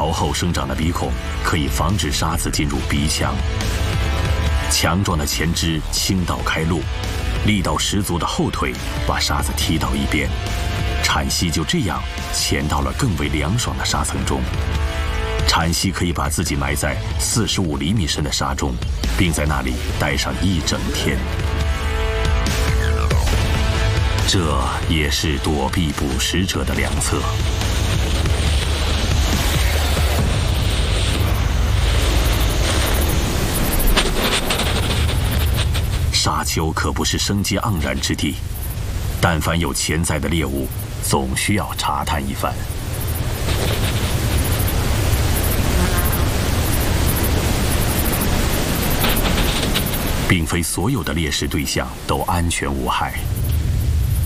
朝后生长的鼻孔可以防止沙子进入鼻腔，强壮的前肢倾倒开路，力道十足的后腿把沙子踢到一边，产蜥就这样潜到了更为凉爽的沙层中。产蜥可以把自己埋在45厘米深的沙中，并在那里待上一整天。这也是躲避捕食者的良策。沙丘可不是生机盎然之地，但凡有潜在的猎物，总需要查探一番。并非所有的猎食对象都安全无害。